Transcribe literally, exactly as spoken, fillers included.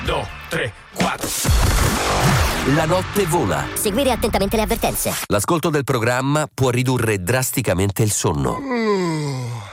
due, tre, quattro. La notte vola. Seguire attentamente le avvertenze. L'ascolto del programma può ridurre drasticamente il sonno.